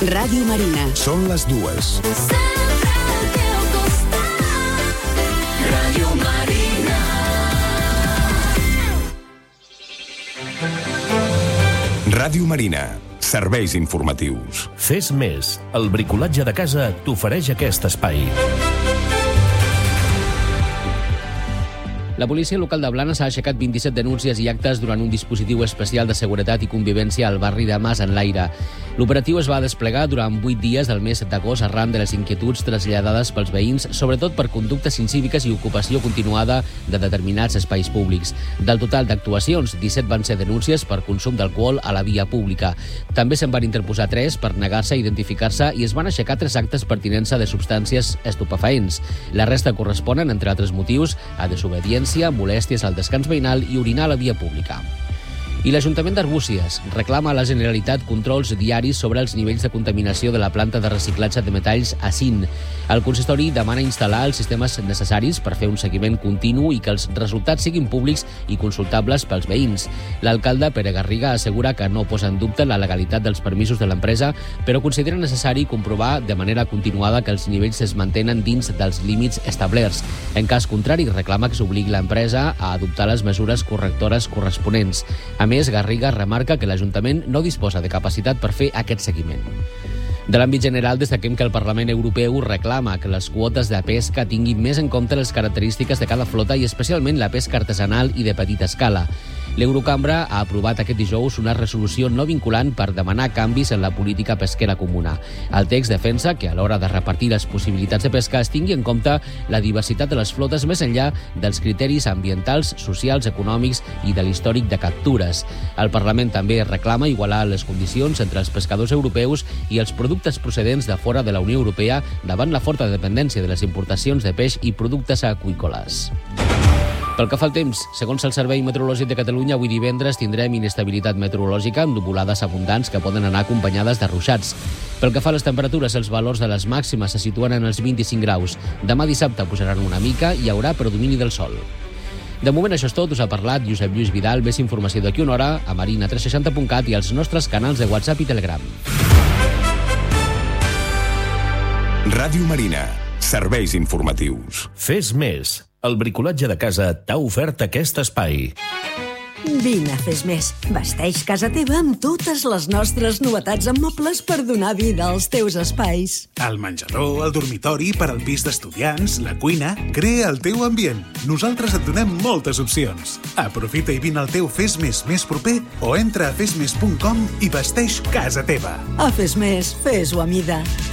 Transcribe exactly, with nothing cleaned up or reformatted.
Ràdio Marina. Són les dues. Ràdio Marina. Ràdio Marina. Serveis informatius. Fes més. El bricolatge de casa t'ofereix aquest espai. La policia local de Blanes ha aixecat vint-i-set denúncies i actes durant un dispositiu especial de seguretat i convivència al barri de Mas Enlaire. L'operatiu es va desplegar durant vuit dies del mes d'agost arran de les inquietuds traslladades pels veïns, sobretot per conductes incíviques i ocupació continuada de determinats espais públics. Del total d'actuacions, disset van ser denúncies per consum d'alcohol a la via pública. També se'n van interposar tres per negar-se a identificar-se i es van aixecar tres actes per tinença de substàncies estupefaents. La resta corresponen, entre altres motius, a desobediència, molèsties al descans veïnal i orinar a la via pública. I l'Ajuntament d'Arbúcies reclama a la Generalitat controls diaris sobre els nivells de contaminació de la planta de reciclatge de metalls A C I N. El consistori demana instal·lar els sistemes necessaris per fer un seguiment continu i que els resultats siguin públics i consultables pels veïns. L'alcalde Pere Garriga assegura que no posa en dubte la legalitat dels permisos de l'empresa, però considera necessari comprovar de manera continuada que els nivells es mantenen dins dels límits establerts. En cas contrari, reclama que s'obligui l'empresa a adoptar les mesures correctores corresponents. A més, Garriga remarca que l'Ajuntament no disposa de capacitat per fer aquest seguiment. De l'àmbit general, destaquem que el Parlament Europeu reclama que les quotes de pesca tinguin més en compte les característiques de cada flota i especialment la pesca artesanal i de petita escala. L'Eurocambra ha aprovat aquest dijous una resolució no vinculant per demanar canvis en la política pesquera comuna. El text defensa que a l'hora de repartir les possibilitats de pesca es tingui en compte la diversitat de les flotes més enllà dels criteris ambientals, socials, econòmics i de l'històric de captures. El Parlament també reclama igualar les condicions entre els pescadors europeus i els productes procedents de fora de la Unió Europea davant la forta dependència de les importacions de peix i productes aqüícoles. Pel que fa al temps, segons el Servei Meteorològic de Catalunya, avui divendres tindrem inestabilitat meteorològica amb nuvolades abundants que poden anar acompanyades de ruixats. Pel que fa a les temperatures, els valors de les màximes se situen en els vint-i-cinc graus. Demà dissabte pujaran una mica i hi haurà predomini del sol. De moment això és tot, us ha parlat Josep Lluís Vidal. Més informació d'aquí una hora a marina tres seixanta punt cat i als nostres canals de WhatsApp i Telegram. Ràdio Marina. Serveis informatius. Fes més. El bricolatge de casa t'ha ofert aquest espai. Vine a Fes Més. Vesteix casa teva amb totes les nostres novetats en mobles per donar vida als teus espais. El menjador, el dormitori, per al pis d'estudiants, la cuina... Crea el teu ambient. Nosaltres et donem moltes opcions. Aprofita i vine al teu Fes Més més proper o entra a fes més punt com i vesteix casa teva. A Fes Més, fes-ho a mida.